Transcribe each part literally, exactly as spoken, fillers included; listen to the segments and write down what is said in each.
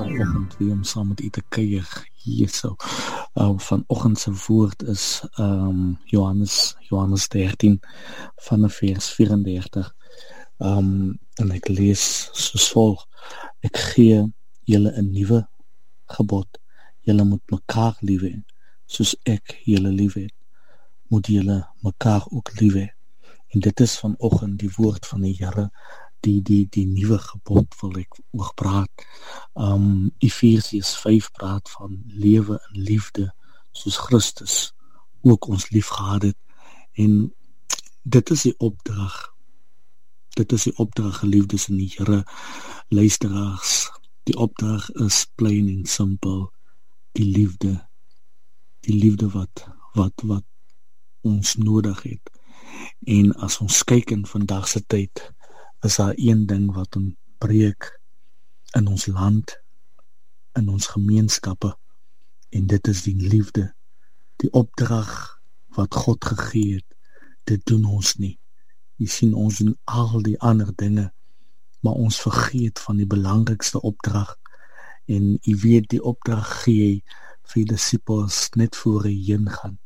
vanoggend weer om saam met u te kuier hierso. Uh, vanoggend se woord is um, Johannes, Johannes dertien van vers vyf-en-dertig. Um, en ek lees soos volg: Ek gee julle 'n nuwe gebod. Julle moet mekaar lief hê. Soos ek julle lief het, moet julle mekaar ook lief hê. En dit is vanoggend die woord van die Here, die die die nuwe gebod wil ek oor praat. Um Efesiërs vyf praat van lewe in liefde, soos Christus ook ons lief gehad het. En dit is die opdrag. Dit is die opdrag, geliefdes in die Here, luisteraars. Die opdrag is plain en simpel. Die liefde. Die liefde wat wat wat ons nodig het. En as ons kyk in vandag se tyd, is daar een ding wat ontbreek in ons land, in ons gemeenskappe, en dit is die liefde. Die opdrag wat God gegee het, dit doen ons nie. Jy sien, ons doen al die ander dinge, maar ons vergeet van die belangrikste opdrag. En jy weet, die opdrag gee vir die disippels net voor hy heen gaan.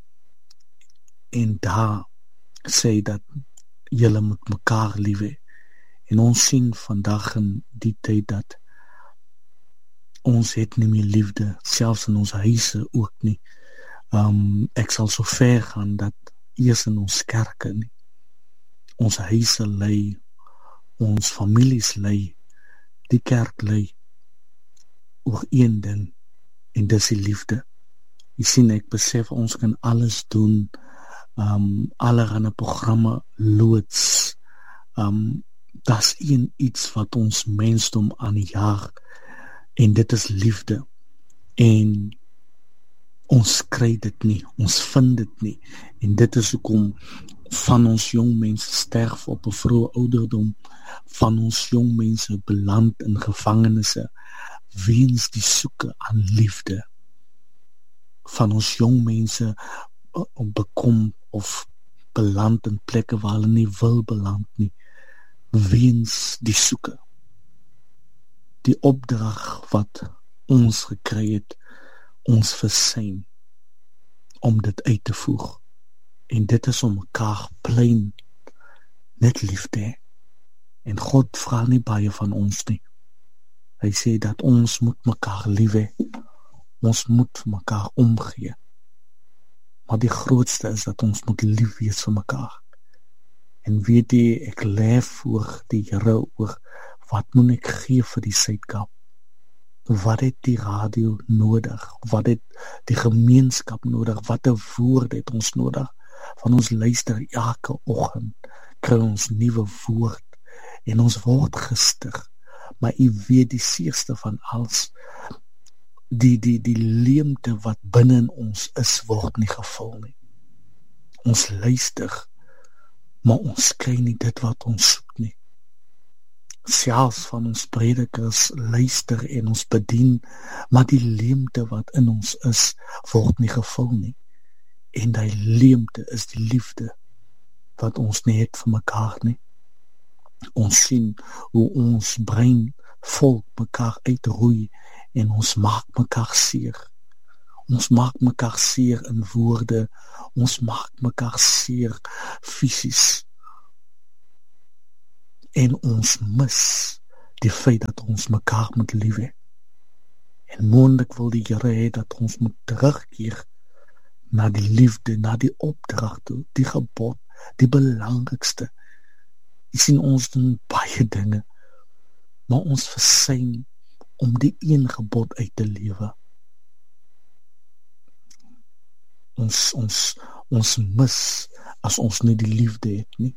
En daar sê dat julle moet mekaar lief hê. En ons sien vandag in die tyd dat ons het nie meer liefde, selfs in ons huise ook nie. Um, ek sal so ver gaan dat eers in ons kerke nie. Ons huise lei, ons families lei, die kerk lei oor een ding, en dis die liefde. Jy sien, ek besef ons kan alles doen, um, allerhande programme loods, um, das een iets wat ons mensdom aan die jaar, en dit is liefde. En ons kry dit nie, ons vind dit nie, en dit is hoekom van ons jong mense sterf op 'n vroeë ouderdom, van ons jong mense beland in gevangenisse, weens die soeke aan liefde. Van ons jong mense bekom of beland in plekke waar hulle nie wil beland nie, weens die soeke. Die opdrag wat ons gekry het, ons versuim om dit uit te voeg. En dit is om mekaar plain net lief te hê. En God vra nie baie van ons nie. Hy sê dat ons moet mekaar lief hê. Ons moet mekaar omgee. Maar die grootste is dat ons moet lief wees vir mekaar. En weet jy, ek leef oor die Here, oor wat moet ek gee vir die Suid-Kaap? Wat het die radio nodig? Wat het die gemeenskap nodig? Wat 'n woord het ons nodig? Van ons luister elke oggend, kry ons nuwe woord, en ons word gestig. Maar jy weet, die seerste van alles, die, die, die leemte wat binne in ons is, word nie gevul nie. Ons luister, maar ons kry nie dit wat ons soek nie. Selfs van ons predikers luister en ons bedien, maar die leemte wat in ons is, word nie gevul nie. En die leemte is die liefde wat ons nie het vir mekaar nie. Ons sien hoe ons brein volk mekaar uitroei, en ons maak mekaar seer. Ons maak mekaar seer in woorde, ons maak mekaar seer fisies. En ons mis die feit dat ons mekaar moet lief hê. En moontlik wil die Here hê dat ons moet terugkeer na die liefde, na die opdrag toe, die gebod, die belangrikste. Jy sien, ons doen baie dinge, maar ons versuim om die een gebod uit te lewe. Ons, ons, ons mis as ons nie die liefde het nie.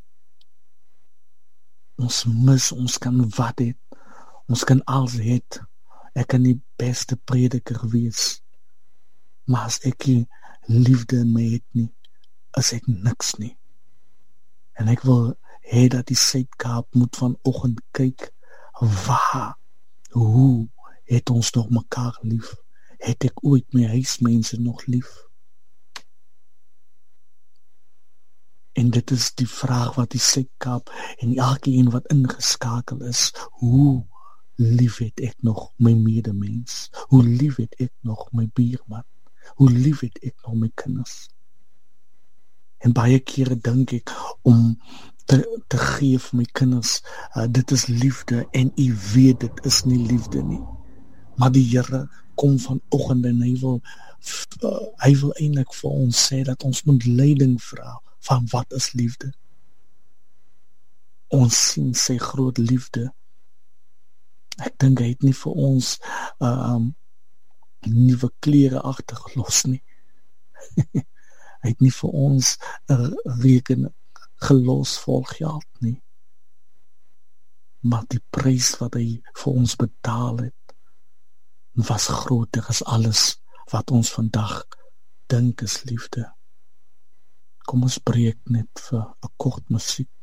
Ons mis, ons kan wat het, ons kan alles het. Ek kan die beste prediker wees, maar as ek die liefde in my het nie, is ek niks nie. En ek wil hê dat die Suid-Kaap moet vanoggend kyk, waar, hoe het ons nog mekaar lief? Het ek ooit my huismense nog lief? En dit is die vraag wat die Suid-Kaap en elkeen wat ingeskakel is, hoe lief het ek nog my medemens? Hoe lief het ek nog my buurman? Hoe lief het ek nog my kinders? En baie kere dink ek om te, te gee vir my kinders, uh, dit is liefde, en u weet dit is nie liefde nie. Maar die Here kom vanoggend en hy wil, uh, hy wil eintlik vir ons sê dat ons moet leiding vra van wat is liefde. Ons sien sy groot liefde. Ek dink hy het nie vir ons uh, um, nuwe klere agtergelos nie. Hy het nie vir ons 'n rekening gelos vol geld nie. Maar die prys wat hy vir ons betaal het, was groter as alles wat ons vandag dink is liefde. Kom ons breek net vir 'n kort musiek.